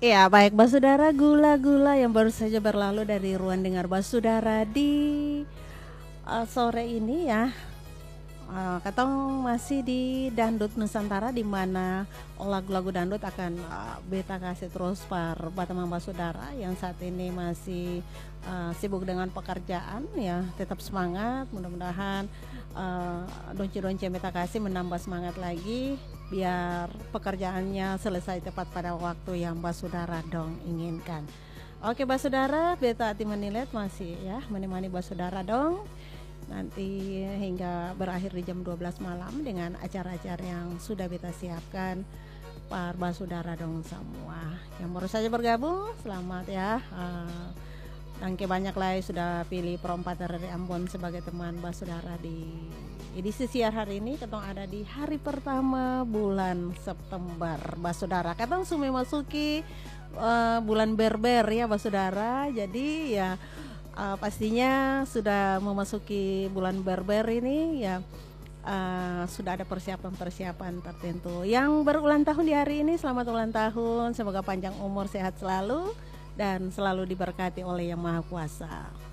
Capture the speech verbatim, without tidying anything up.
Ya, baik Basudara, gula-gula yang baru saja berlalu dari ruang dengar Basudara di uh, sore ini ya. Uh, Katong masih di Dangdut Nusantara, di mana lagu-lagu dangdut akan uh, beta kasih terus par Batamang Basudara yang saat ini masih uh, sibuk dengan pekerjaan ya. Tetap semangat, mudah-mudahan uh, donce-donce yang beta kasih menambah semangat lagi biar pekerjaannya selesai tepat pada waktu yang Basudara dong inginkan. Oke Basudara, beta hati menilet masih ya menemani Basudara dong nanti hingga berakhir di jam dua belas malam dengan acara-acara yang sudah beta siapkan para Basudara dong semua yang baru saja bergabung. Selamat ya. Uh, Tangke banyak lah sudah pilih perempat dari Ambon sebagai teman Basudara di edisi siar hari ini. Ketong ada di hari pertama bulan September Basudara. Ketong sudah memasuki uh, bulan berber ya Basudara. Jadi ya uh, pastinya sudah memasuki bulan berber ini ya. Uh, sudah ada persiapan-persiapan tertentu. Yang berulang tahun di hari ini, selamat ulang tahun, semoga panjang umur, sehat selalu dan selalu diberkati oleh Yang Maha Kuasa.